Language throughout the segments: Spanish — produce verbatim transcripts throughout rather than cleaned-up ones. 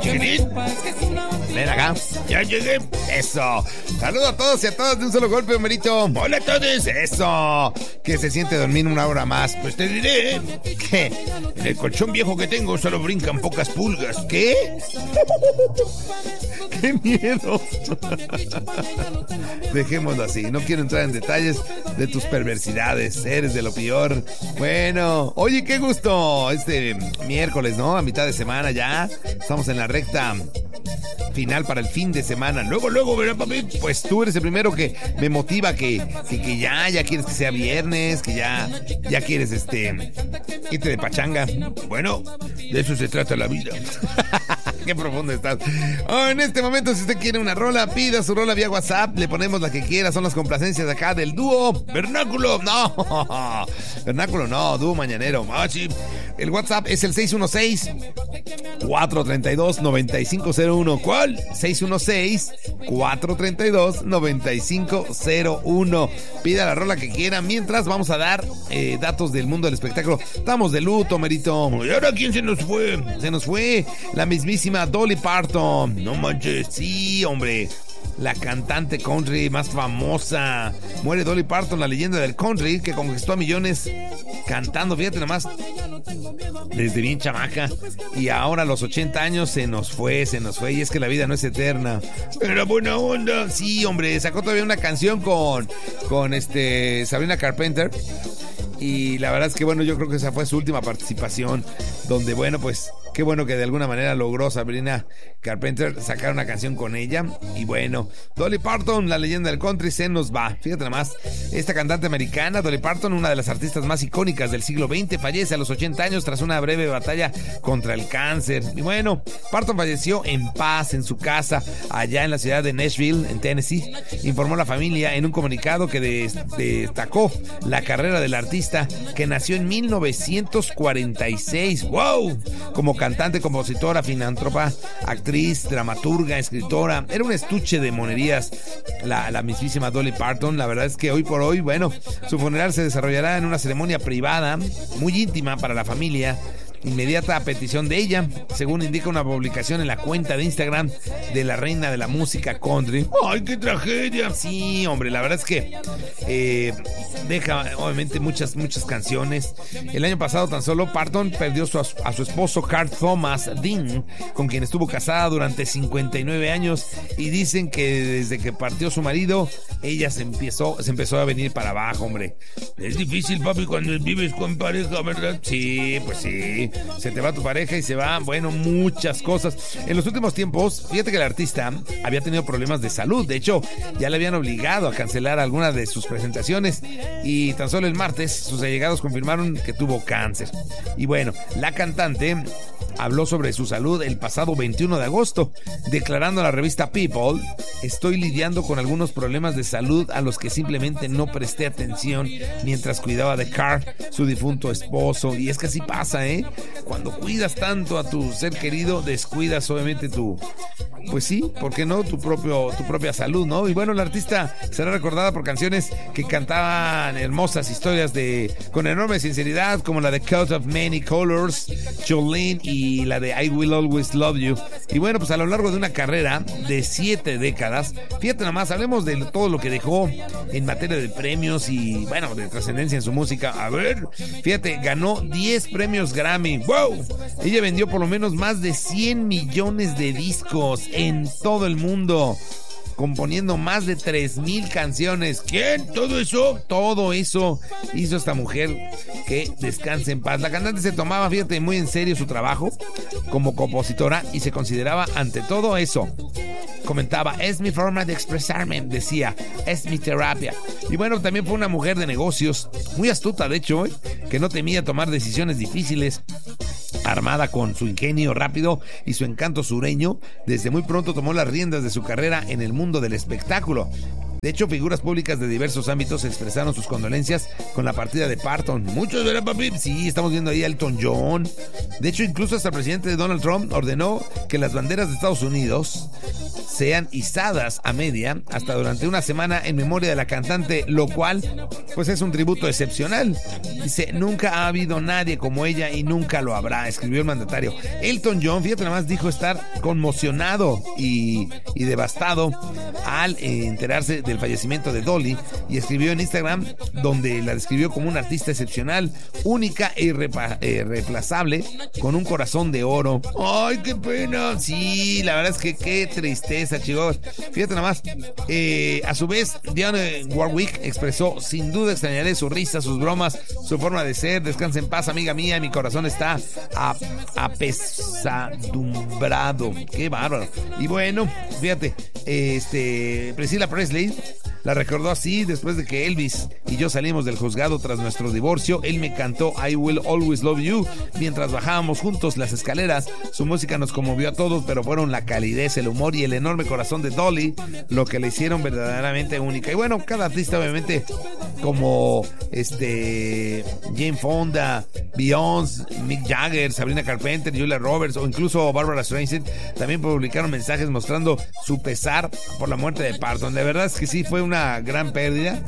chiquitín. Ven acá, ya llegué. Eso. Saludos a todos y a todas de un solo golpe, Homerito. Hola a todos. Eso. Que se siente dormir una hora más. Pues te diré que en el colchón viejo que tengo solo brincan pocas pulgas. ¿Qué? ¡Qué miedo! Dejémoslo así. No quiero entrar en detalles de tus perversidades. Eres de lo peor. Bueno, oye, qué gusto. Este miércoles, ¿no? A mitad de semana ya. Estamos en la recta final para el fin de semana. Luego, luego, ¿verdad, papi? Pues tú eres el primero que me motiva que, que, que ya, ya quieres que sea viernes, que ya, ya quieres este irte de pachanga. Bueno, de eso se trata la vida. Qué profundo estás. Oh, en este momento, si usted quiere una rola, pida su rola vía WhatsApp. Le ponemos la que quiera. Son las complacencias de acá del dúo Vernáculo. No, Vernáculo no, dúo mañanero. Ah, sí. El WhatsApp es el seis uno seis, cuatro tres dos, nueve cinco cero uno. ¿Cuál? seis uno seis, cuatro tres dos, nueve cinco cero uno. Pida la rola que quiera. Mientras vamos a dar eh, datos del mundo del espectáculo. Estamos de luto, Merito. ¿Y ahora quién se nos fue? Se nos fue la mismísima Dolly Parton. No manches, sí, hombre. La cantante country más famosa. Muere Dolly Parton, la leyenda del country, que conquistó a millones cantando, fíjate nomás, desde bien chamaca. Y ahora a los ochenta años se nos fue, se nos fue. Y es que la vida no es eterna. Era buena onda. Sí, hombre, sacó todavía una canción con, con este Sabrina Carpenter. Y la verdad es que, bueno, yo creo que esa fue su última participación, donde, bueno, pues, qué bueno que de alguna manera logró Sabrina Carpenter sacar una canción con ella. Y bueno, Dolly Parton, la leyenda del country, se nos va. Fíjate nomás, esta cantante americana, Dolly Parton, una de las artistas más icónicas del siglo veinte, fallece a los ochenta años tras una breve batalla contra el cáncer. Y bueno, Parton falleció en paz en su casa, allá en la ciudad de Nashville, en Tennessee. Informó la familia en un comunicado que des- destacó la carrera del artista, que nació en mil novecientos cuarenta y seis. ¡Wow! Como cantante, compositora, filántropa, actriz, dramaturga, escritora. Era un estuche de monerías la, la mismísima Dolly Parton. La verdad es que hoy por hoy, bueno, su funeral se desarrollará en una ceremonia privada, muy íntima para la familia, inmediata a petición de ella, según indica una publicación en la cuenta de Instagram de la reina de la música country. ¡Ay, qué tragedia! Sí, hombre, la verdad es que eh, deja obviamente muchas, muchas canciones. El año pasado tan solo Parton perdió su, a su esposo Carl Thomas Dean, con quien estuvo casada durante cincuenta y nueve años, y dicen que desde que partió su marido, ella se empezó, se empezó a venir para abajo, hombre. Es difícil, papi, cuando vives con pareja, ¿verdad? Sí, pues sí. Se te va tu pareja y se van, bueno, muchas cosas. En los últimos tiempos, fíjate que el artista había tenido problemas de salud. De hecho, ya le habían obligado a cancelar algunas de sus presentaciones. Y tan solo el martes, sus allegados confirmaron que tuvo cáncer. Y bueno, la cantante habló sobre su salud el pasado veintiuno de agosto, declarando a la revista People: estoy lidiando con algunos problemas de salud a los que simplemente no presté atención mientras cuidaba de Carl, su difunto esposo. Y es que así pasa, ¿eh? Cuando cuidas tanto a tu ser querido, descuidas obviamente tu, pues sí, ¿por qué no? Tu propio, tu propia salud, ¿no? Y bueno, la artista será recordada por canciones que cantaban hermosas historias de, con enorme sinceridad, como la de Coat of Many Colors, Jolene, y la de I Will Always Love You. Y bueno, pues a lo largo de una carrera de siete décadas, fíjate nomás, hablemos de todo lo que dejó en materia de premios y, bueno, de trascendencia en su música. A ver, fíjate, ganó diez premios Grammy. ¡Wow! Ella vendió por lo menos más de cien millones de discos en todo el mundo, componiendo más de tres mil canciones. ¿Quién? ¿Todo eso? Todo eso hizo esta mujer, que descanse en paz. La cantante se tomaba, fíjate, muy en serio su trabajo como compositora y se consideraba ante todo eso. Comentaba: es mi forma de expresarme, decía, es mi terapia. Y bueno, también fue una mujer de negocios, muy astuta de hecho, ¿eh? Que no temía tomar decisiones difíciles. Armada con su ingenio rápido y su encanto sureño, desde muy pronto tomó las riendas de su carrera en el mundo del espectáculo. De hecho, figuras públicas de diversos ámbitos expresaron sus condolencias con la partida de Parton. Muchos, ¿verdad, papi? Sí, estamos viendo ahí a Elton John. De hecho, incluso hasta el presidente Donald Trump ordenó que las banderas de Estados Unidos se sean izadas a media hasta durante una semana en memoria de la cantante, lo cual pues es un tributo excepcional. Dice, nunca ha habido nadie como ella y nunca lo habrá, escribió el mandatario. Elton John, fíjate nada más, dijo estar conmocionado y, y devastado al eh, enterarse del fallecimiento de Dolly, y escribió en Instagram, donde la describió como una artista excepcional, única e irrepa- eh, irreemplazable, con un corazón de oro. ¡Ay, qué pena! Sí, la verdad es que qué tristeza, chicos. Fíjate nada más. Eh, a su vez, Dionne Warwick expresó, sin duda extrañaré su risa, sus bromas, su forma de ser. Descansa en paz, amiga mía, mi corazón está a, apesadumbrado. Qué bárbaro. Y bueno, fíjate, este, Priscilla Presley la recordó así después de que Elvis y yo salimos del juzgado tras nuestro divorcio. Él me cantó I Will Always Love You mientras bajábamos juntos las escaleras. Su música nos conmovió a todos, pero fueron la calidez, el humor y el enorme corazón de Dolly lo que le hicieron verdaderamente única. Y bueno, cada artista obviamente, como este Jane Fonda, Beyoncé, Mick Jagger, Sabrina Carpenter, Julia Roberts o incluso Barbara Streisand, también publicaron mensajes mostrando su pesar por la muerte de Parton. La verdad es que sí, fue una gran pérdida.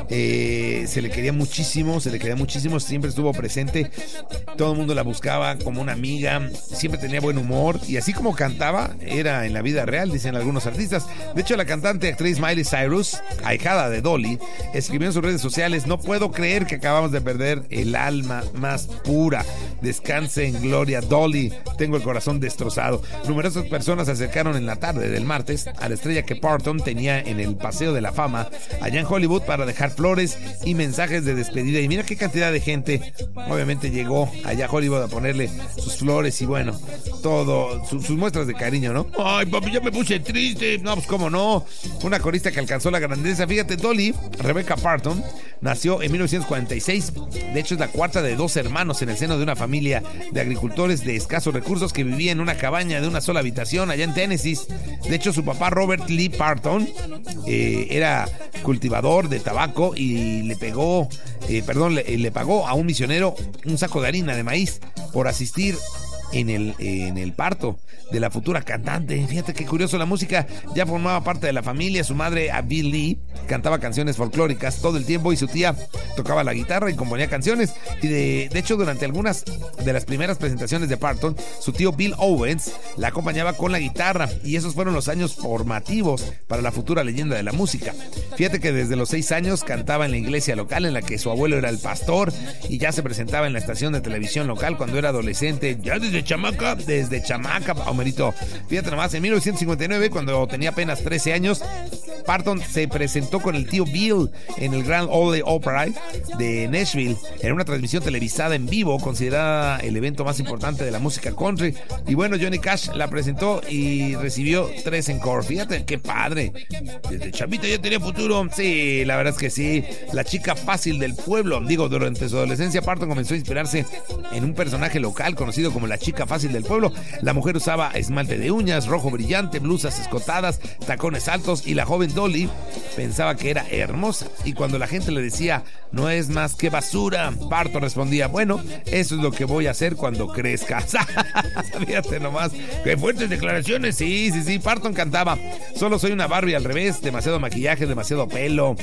Eh, se le quería muchísimo, se le quería muchísimo, siempre estuvo presente, todo el mundo la buscaba como una amiga, siempre tenía buen humor y así como cantaba, era en la vida real, dicen algunos artistas. De hecho, la cantante y actriz Miley Cyrus, ahijada de Dolly, escribió en sus redes sociales, no puedo creer que acabamos de perder el alma más pura, descanse en gloria Dolly, tengo el corazón destrozado. Numerosas personas se acercaron en la tarde del martes a la estrella que Parton tenía en el Paseo de la Fama allá en Hollywood para dejar flores y mensajes de despedida. Y mira qué cantidad de gente obviamente llegó allá a Hollywood a ponerle sus flores y bueno, todo, su, sus muestras de cariño, ¿no? Ay, papi, ya me puse triste. No, pues cómo no. Una corista que alcanzó la grandeza. Fíjate, Dolly Rebecca Parton nació en mil novecientos cuarenta y seis. De hecho, es la cuarta de dos hermanos en el seno de una familia de agricultores de escasos recursos que vivía en una cabaña de una sola habitación allá en Tennessee. De hecho, su papá Robert Lee Parton eh, era cultivador de tabaco y le pegó, eh, perdón, le, le pagó a un misionero un saco de harina de maíz por asistir en el, en el parto de la futura cantante. Fíjate qué curioso, la música ya formaba parte de la familia. Su madre, Abby Lee, cantaba canciones folclóricas todo el tiempo y su tía tocaba la guitarra y componía canciones. Y de, de hecho, durante algunas de las primeras presentaciones de Parton, su tío Bill Owens la acompañaba con la guitarra y esos fueron los años formativos para la futura leyenda de la música. Fíjate que desde los seis años cantaba en la iglesia local en la que su abuelo era el pastor y ya se presentaba en la estación de televisión local cuando era adolescente, ya desde chamaca, desde chamaca, Homerito. Fíjate nomás, en mil novecientos cincuenta y nueve, cuando tenía apenas trece años, Parton se presentó con el tío Bill en el Grand Ole Opry de Nashville, en una transmisión televisada en vivo, considerada el evento más importante de la música country. Y bueno, Johnny Cash la presentó y recibió tres encore. Fíjate, qué padre. Desde chavita ya tenía futuro. Sí, la verdad es que sí. La chica fácil del pueblo. Digo, durante su adolescencia, Parton comenzó a inspirarse en un personaje local conocido como la chica fácil del pueblo. La mujer usaba esmalte de uñas, rojo brillante, blusas escotadas, tacones altos, y la joven Dolly pensaba que era hermosa. Y cuando la gente le decía, no es más que basura, Parton respondía, bueno, eso es lo que voy a hacer cuando crezca. Fíjate nomás, qué fuertes declaraciones. Sí, sí, sí. Parton cantaba, solo soy una Barbie al revés, demasiado maquillaje, demasiado pelo,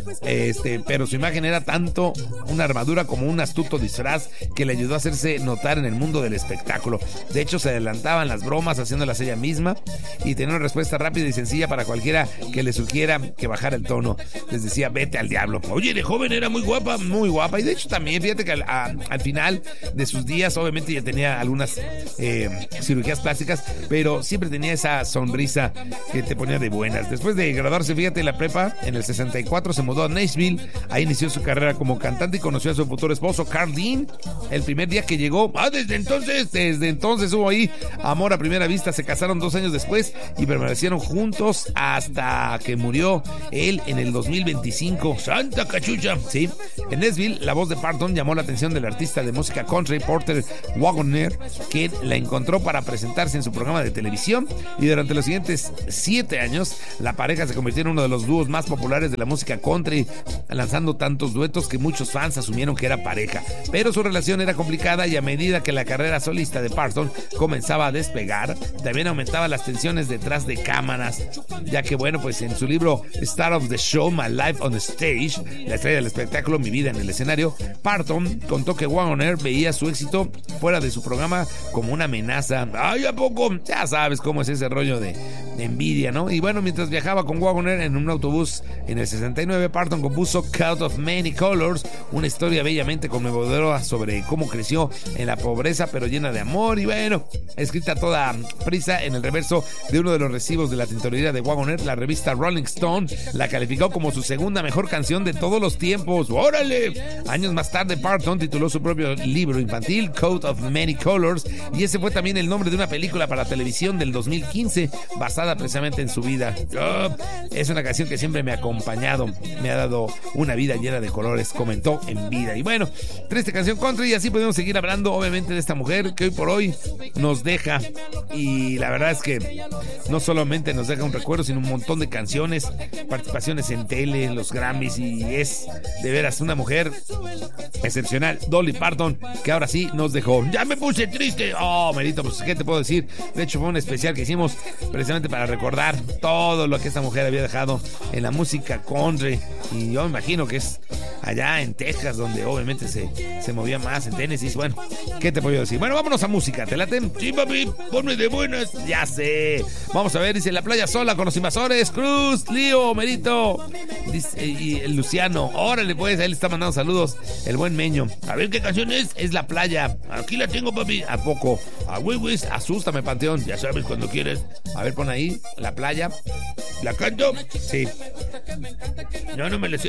este, pero su imagen era tanto una armadura como un astuto disfraz que le ayudó a hacerse notar en el mundo del espectáculo. De hecho, se adelantaban las bromas haciéndolas ella misma y tenía una respuesta rápida y sencilla para cualquiera que le sugiera que bajara el tono. Les decía, vete al diablo. Oye, de joven era muy guapa, muy guapa. Y de hecho también, fíjate que al, a, al final de sus días, obviamente ya tenía algunas eh, cirugías plásticas, pero siempre tenía esa sonrisa que te ponía de buenas. Después de graduarse, fíjate, en la prepa, en el sesenta y cuatro se mudó a Nashville. Ahí inició su carrera como cantante y conoció a su futuro esposo, Carl Dean, el primer día que llegó. Ah, desde entonces, desde entonces hubo ahí amor a primera vista. Se casaron dos años después y permanecieron juntos hasta que murió él en el dos mil veinticinco. ¡Santa cachucha! Sí, en Nashville, la voz de Parton llamó la atención del artista de música country Porter Wagoner, quien la encontró para presentarse en su programa de televisión, y durante los siguientes siete años la pareja se convirtió en uno de los dúos más populares de la música country, lanzando tantos duetos que muchos fans asumieron que era pareja. Pero su relación era complicada, y a medida que la carrera solista de Parton comenzaba a despegar, también aumentaba las tensiones detrás de cámaras, ya que bueno, pues en su libro Star of the Show, My Life on the Stage, la estrella del espectáculo, Mi vida en el escenario, Parton contó que Wagoner veía su éxito fuera de su programa como una amenaza. ¡Ay, a poco! Ya sabes cómo es ese rollo de, de envidia, ¿no? Y bueno, mientras viajaba con Wagoner en un autobús en el sesenta y nueve, Parton compuso Coat of Many Colors, una historia bellamente conmovedora sobre cómo creció en la pobreza pero llena de amor, y bueno, escrita a toda prisa en el reverso de uno de los recibos de la tintorería de Wagoner. La revista Rolling Stone la calificó como su segunda mejor canción de todos los tiempos. ¡Órale! Años más tarde, Parton tituló su propio libro infantil, Coat of Many Colors, y ese fue también el nombre de una película para televisión del dos mil quince basada precisamente en su vida. Oh, es una canción que siempre me ha acompañado, me ha dado una vida llena de colores, comentó en vida. Y bueno, triste canción country, y así podemos seguir hablando obviamente de esta mujer que hoy por hoy nos deja, y la verdad es que no solamente nos deja un recuerdo, sino un montón de canciones, participaciones en tele, en los Grammys, y es de veras una mujer excepcional, Dolly Parton, que ahora sí nos dejó. Ya me puse triste. Oh, Merito, pues qué te puedo decir. De hecho, fue un especial que hicimos precisamente para recordar todo lo que esta mujer había dejado en la música country, y yo me imagino que es allá en Texas donde obviamente se, se movía más, en Tennessee. Bueno, ¿qué te puedo decir? Bueno, vámonos a música, ¿te late? Sí, papi, ponme de buenas. Ya sé. Vamos a ver, dice La Playa Sola con los Invasores, Cruz, Lío, Merito, dice, y el Luciano. Órale, pues, ahí le está mandando saludos el buen Meño. A ver qué canción es. Es La Playa. Aquí la tengo, papi. ¿A poco? A Wiwis, asústame, Panteón. Ya sabes, cuando quieres. A ver, pon ahí La Playa. ¿La canto? Sí. No, no me la sé.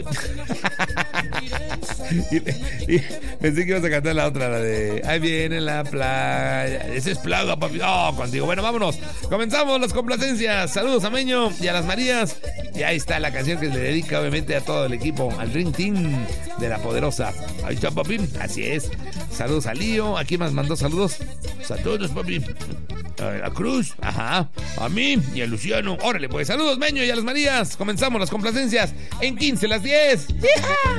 y, y pensé que ibas a cantar la otra, la de Ahí viene la playa. Esa es Plaga, papi. Oh, contigo. Bueno, vámonos. Comenzamos las complacencias. Saludos a Meño y a las Marías. Y ahí está la canción que se le dedica obviamente a todo el equipo, al Dream Team de La Poderosa. Ahí está, papi. Así es. Saludos a Lío. ¿A quién más mandó saludos? Pues a todos, papi. A, a Cruz. Ajá. A mí y a Luciano. Órale, pues. Saludos, Meño y a las Marías. Comenzamos las complacencias en quince las diez. ¡Hija!